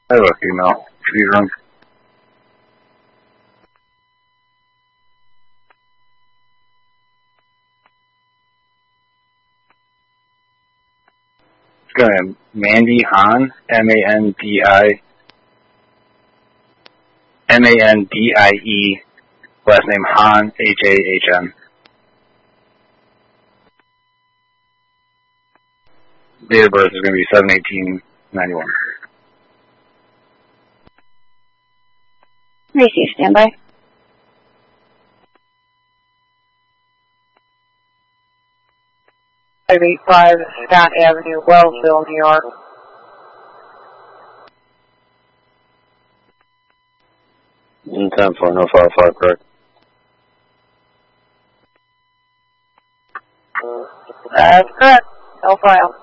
I have a female speed run. It's going to Mandy Hahn, M-A-N-D-I-E, last name Hahn, H-A-H-N. Date of birth is going to be 7/18/91. Receive, standby. Five 585 Scott Avenue, Wellsville, New York. In 10-4, correct. That's correct. No file.